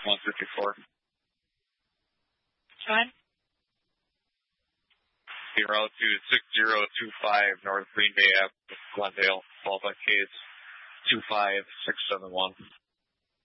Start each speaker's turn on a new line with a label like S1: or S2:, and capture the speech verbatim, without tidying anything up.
S1: one fifty-four.
S2: Time?
S1: Route to six zero two five North Green Bay Avenue, Glendale, followed by case two five six seven one.